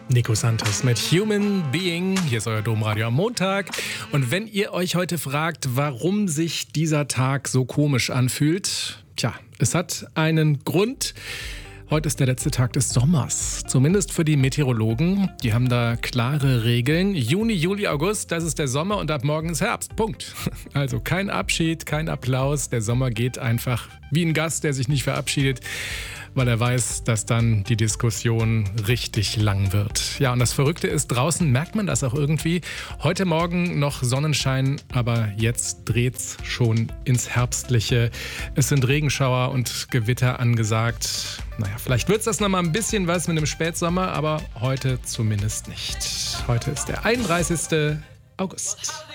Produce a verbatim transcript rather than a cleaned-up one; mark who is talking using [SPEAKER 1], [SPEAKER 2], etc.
[SPEAKER 1] Nico Santos mit Human Being. Hier ist euer Domradio am Montag. Und wenn ihr euch heute fragt, warum sich dieser Tag so komisch anfühlt, tja, es hat einen Grund. Heute ist der letzte Tag des Sommers. Zumindest für die Meteorologen. Die haben da klare Regeln. Juni, Juli, August, das ist der Sommer und ab morgen ist Herbst. Punkt. Also kein Abschied, kein Applaus. Der Sommer geht einfach wie ein Gast, der sich nicht verabschiedet, weil er weiß, dass dann die Diskussion richtig lang wird. Ja, und das Verrückte ist, draußen merkt man das auch irgendwie. Heute Morgen noch Sonnenschein, aber jetzt dreht's schon ins Herbstliche. Es sind Regenschauer und Gewitter angesagt. Naja, vielleicht wird's das noch mal ein bisschen was mit dem Spätsommer, aber heute zumindest nicht. Heute ist der einunddreißigste August.